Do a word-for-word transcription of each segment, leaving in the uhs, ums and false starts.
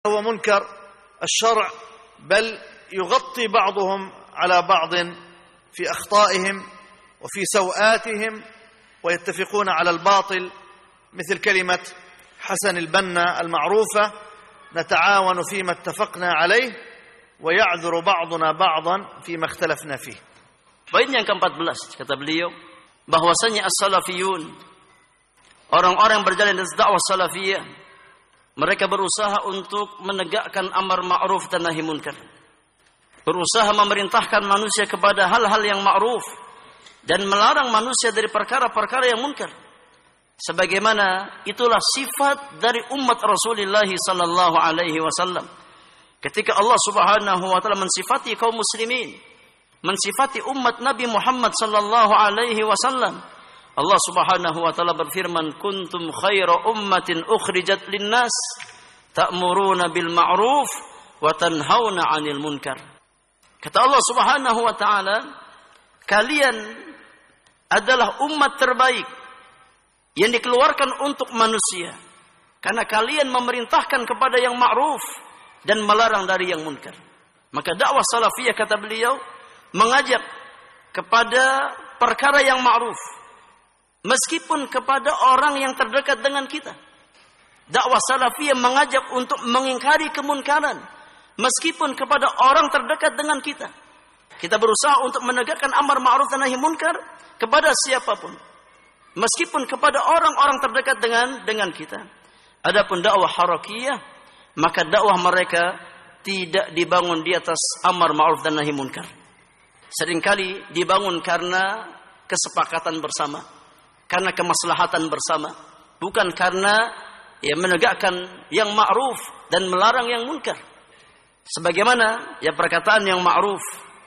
هو منكر الشرع، بل يغطي بعضهم على بعض في أخطائهم وفي سوآتهم ويتفقون على الباطل، مثل كلمة حسن البنا المعروفة: نتعاون فيما اتفقنا عليه ويعذر بعضنا بعضا فيما اختلفنا فيه. Poin yang keempat belas, kata beliau, bahwasanya as-salafiyun, orang-orang yang berjalan di dakwah salafiyah, mereka berusaha untuk menegakkan amar ma'ruf dan nahi munkar. Berusaha memerintahkan manusia kepada hal-hal yang ma'ruf dan melarang manusia dari perkara-perkara yang munkar. Sebagaimana itulah sifat dari umat Rasulullah sallallahu alaihi wasallam. Ketika Allah Subhanahu wa taala mensifati kaum muslimin, mensifati umat Nabi Muhammad sallallahu alaihi wasallam, Allah Subhanahu wa taala berfirman, "Kuntum khaira ummatin ukhrijat linnas, ta'muruna bil ma'ruf wa tanhauna 'anil munkar." Kata Allah Subhanahu wa taala, kalian adalah umat terbaik yang dikeluarkan untuk manusia karena kalian memerintahkan kepada yang ma'ruf dan melarang dari yang munkar. Maka dakwah salafiyah, kata beliau, mengajak kepada perkara yang ma'ruf meskipun kepada orang yang terdekat dengan kita. Dakwah salafiyah mengajak untuk mengingkari kemunkaran meskipun kepada orang terdekat dengan kita. Kita berusaha untuk menegakkan amar ma'ruf dan nahi munkar kepada siapapun, meskipun kepada orang-orang terdekat dengan dengan kita. Adapun dakwah harakiyah, maka dakwah mereka tidak dibangun di atas amar ma'ruf dan nahi munkar. Seringkali dibangun karena kesepakatan bersama, karena kemaslahatan bersama, bukan karena ya menegakkan yang ma'ruf dan melarang yang munkar. Sebagaimana ya perkataan yang ma'ruf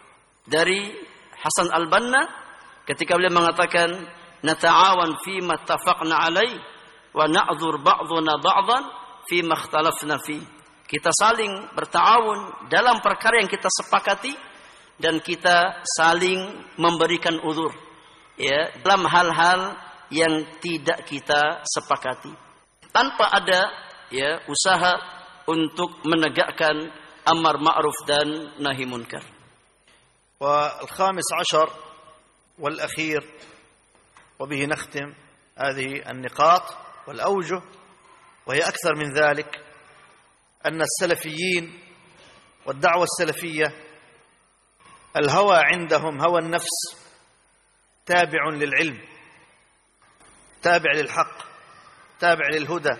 dari Hasan al-Banna ketika beliau mengatakan, "Nata'awan fi ma tafaqna alai wa na'dzur ba'duna ba'dan fi ma ikhtalafna fi." Kita saling berta'awun dalam perkara yang kita sepakati dan kita saling memberikan uzur ya dalam hal-hal yang tidak kita sepakati, tanpa ada ya usaha untuk menegakkan amar ma'ruf dan nahi munkar. والخامس عشر والأخير وبه نختم هذه النقاط والأوجه، وهي أكثر من ذلك، أن السلفيين والدعوة السلفية الهوى عندهم هوى النفس تابع للعلم، تابع للحق، تابع للهدى،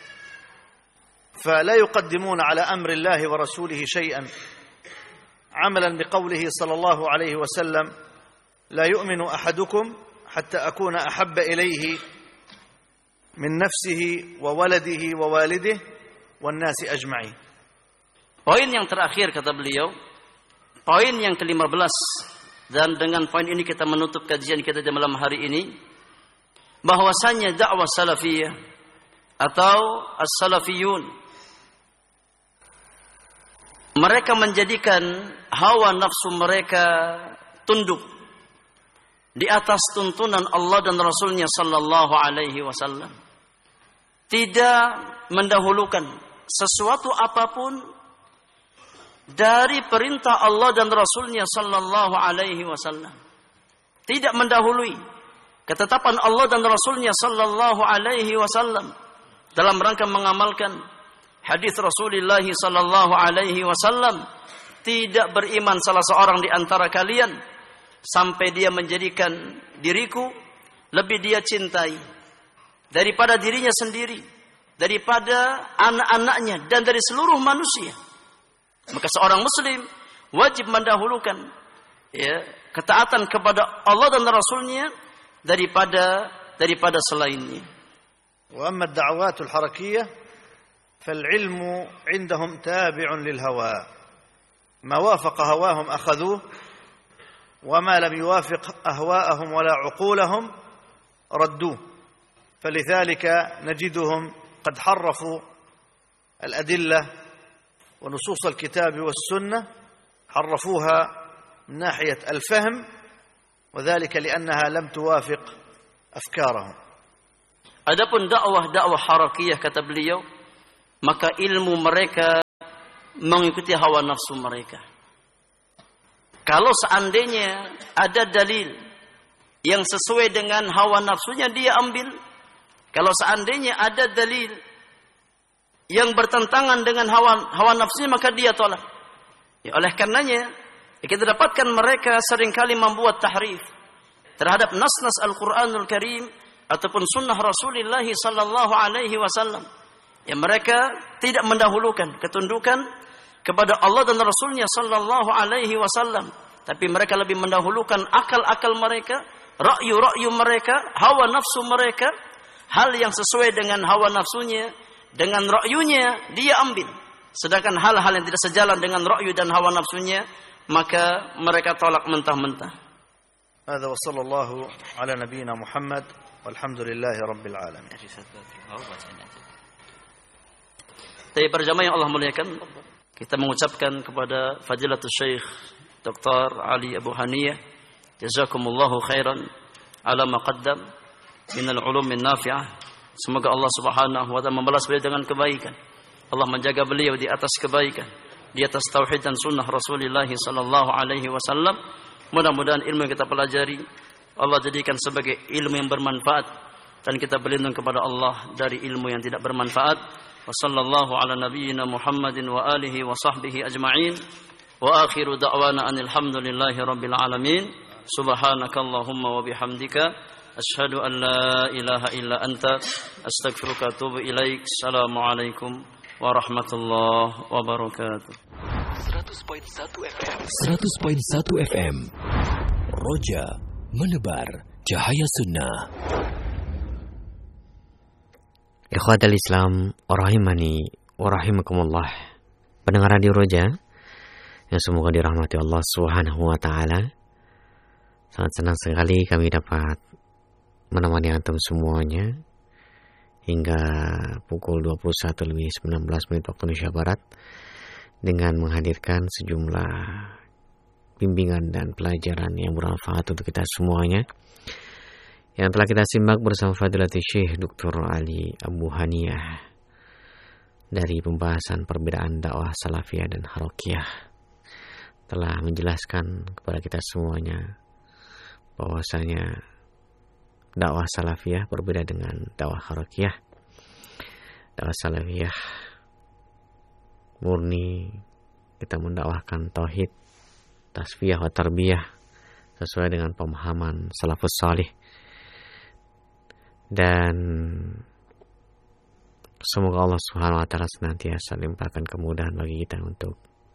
فلا يقدمون على أمر الله ورسوله شيئا، عملا بقوله صلى الله عليه وسلم: لا يؤمن أحدكم حتى أكون أحب إليه من نفسه وولده ووالده والناس أجمعين. Poin yang terakhir, kata beliau, poin yang kelima belas, dan dengan poin ini kita menutup kajian kita di malam hari ini, bahwasanya dakwah salafiyah atau as-salafiyun, mereka menjadikan hawa nafsu mereka tunduk di atas tuntunan Allah dan Rasulnya sallallahu alaihi wasallam. Tidak mendahulukan sesuatu apapun dari perintah Allah dan Rasulnya sallallahu alaihi wasallam. Tidak mendahului ketetapan Allah dan Rasulnya sallallahu alaihi wasallam dalam rangka mengamalkan hadis Rasulullah sallallahu alaihi wasallam. Tidak beriman salah seorang di antara kalian sampai dia menjadikan diriku lebih dia cintai daripada dirinya sendiri, daripada anak-anaknya dan dari seluruh manusia. Maka seorang muslim wajib mendahulukan ya, ketaatan kepada Allah dan Rasulnya daripada daripada selainnya. Wa amma ad-da'awat al-harakiyah فالعلم عندهم تابع للهوى، ما وافق هواهم أخذوه وما لم يوافق أهواءهم ولا عقولهم ردوه، فلذلك نجدهم قد حرفوا الأدلة ونصوص الكتاب والسنة، حرفوها من ناحية الفهم، وذلك لأنها لم توافق أفكارهم. Adapun dakwah-dakwah harakiyah, kata beliau, maka ilmu mereka mengikuti hawa nafsu mereka. Kalau seandainya ada dalil yang sesuai dengan hawa nafsunya, dia ambil. Kalau seandainya ada dalil yang bertentangan dengan hawa, hawa nafsunya, maka dia tolak. Ya, oleh karenanya, kita dapatkan mereka seringkali membuat tahrif terhadap nas-nas Al-Quranul Karim ataupun sunnah Rasulullah sallallahu alaihi wasallam. Ya, mereka tidak mendahulukan ketundukan kepada Allah dan Rasulnya sallallahu alaihi wasallam, tapi mereka lebih mendahulukan akal-akal mereka, ra'yu-ra'yu mereka, hawa nafsu mereka. Hal yang sesuai dengan hawa nafsunya, dengan ra'yunya, dia ambil. Sedangkan hal-hal yang tidak sejalan dengan ra'yu dan hawa nafsunya, maka mereka tolak mentah-mentah. Hadza wa sallallahu ala nabiyyina Muhammad walhamdulillahi rabbil alamin. Tapi para jamaah yang Allah muliakan, kita mengucapkan kepada Fadilatul Syekh Doktor Ali Abu Haniyah, jazakumullahu khairan ala ma qaddam min al-ulum an-nafi'ah. Semoga Allah Subhanahu wa taala membalas beliau dengan kebaikan. Allah menjaga beliau di atas kebaikan, di atas tauhid dan sunnah Rasulullah sallallahu alaihi wasallam. Mudah-mudahan ilmu yang kita pelajari Allah jadikan sebagai ilmu yang bermanfaat, dan kita berlindung kepada Allah dari ilmu yang tidak bermanfaat. Wa sallallahu ala nabiyyina Muhammadin wa alihi wa sahbihi ajma'in. Wa akhiru da'wana anil hamdulillahi rabbil alamin. Subhanakallahumma wa bihamdika asyhadu an la ilaha illa anta astaghfiruka wa atubu ilaik. Assalamualaikum warahmatullahi wabarakatuh. seratus koma satu F M seratus koma satu F M Roja menebar cahaya sunnah. Ikhwatal Islam rahimani wa rahimakumullah. Pendengar Radio Roja yang semoga dirahmati Allah Subhanahu wa taala. Sangat senang sekali kami dapat menemani antum semuanya hingga pukul dua puluh satu lebih sembilan belas menit waktu Indonesia Barat dengan menghadirkan sejumlah bimbingan dan pelajaran yang bermanfaat untuk kita semuanya, yang telah kita simak bersama Fadilatul Syekh Doktor Ali Abu Haniyah dari pembahasan perbedaan dakwah salafiyah dan harakiyah, telah menjelaskan kepada kita semuanya bahwasanya dakwah salafiyah berbeda dengan dakwah harakiyah. Dakwah salafiyah murni kita mendakwahkan tauhid, tasfiyah wa tarbiyah sesuai dengan pemahaman salafus salih. Dan semoga Allah Subhanahu wa taala senantiasa limpahkan kemudahan bagi kita untuk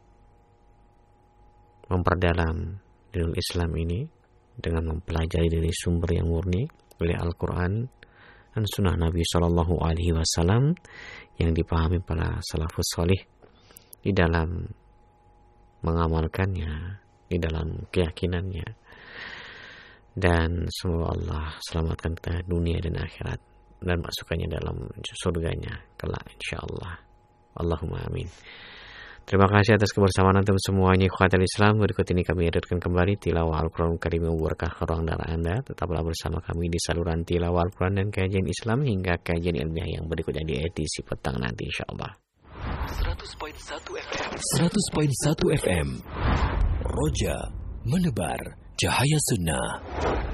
memperdalam dinul Islam ini dengan mempelajari dari sumber yang murni oleh Al-Quran dan Sunnah Nabi Shallallahu Alaihi Wasallam yang dipahami para salafus salih di dalam mengamalkannya, di dalam keyakinannya. Dan semoga Allah selamatkan kita dunia dan akhirat dan masukkannya dalam surganya kelak insyaallah. Allahumma amin. Terima kasih atas kebersamaan antum semuanya ikhwatal Islam. Berikut ini kami hadirkan kembali tilawah Al-Quran Karim yang berkah ke ruang darah Anda. Tetaplah bersama kami di saluran tilawah Al-Quran dan kajian Islam hingga kajian ilmiah yang berikutnya di edisi petang nanti insyaallah. seratus koma satu F M seratus koma satu F M Roja menebar cahaya sunnah.